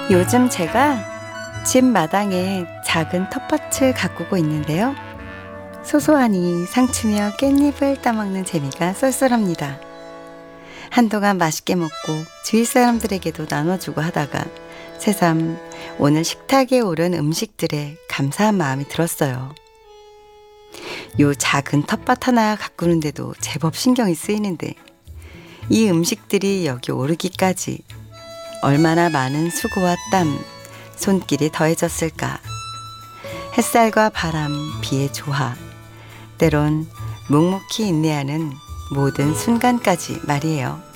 요즘 제가 집 마당에 작은 텃밭을 가꾸고 있는데요. 소소하니 상추며 깻잎을 따먹는 재미가 쏠쏠합니다. 한동안 맛있게 먹고 주위 사람들에게도 나눠주고 하다가 새삼 오늘 식탁에 오른 음식들에 감사한 마음이 들었어요. 요 작은 텃밭 하나 가꾸는데도 제법 신경이 쓰이는데 이 음식들이 여기 오르기까지 얼마나 많은 수고와 땀, 손길이 더해졌을까. 햇살과 바람, 비의 조화, 때론 묵묵히 인내하는 모든 순간까지 말이에요.